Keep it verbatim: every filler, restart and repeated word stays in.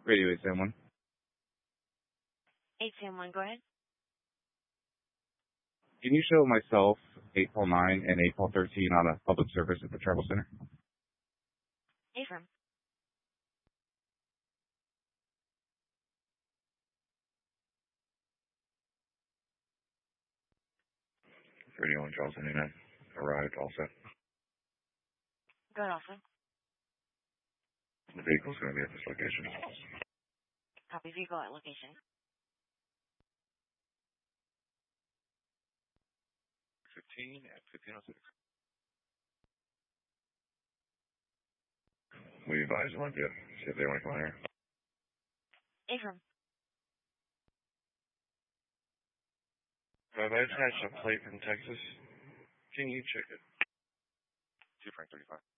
Radio eight seven one. eight seven one, go ahead. Can you show myself April ninth and April thirteenth on a public service at the Travel Center? Affirm. Radio one Charles ninety-nine. Arrived, all set. Go ahead, also. The vehicle's going to be at this location. Copy vehicle at location. fifteen at fifteen oh six. We advise them, yeah. See if they want to come out here. Affirm. I've attached a plate from Texas. Can you check it? two Frank thirty-five.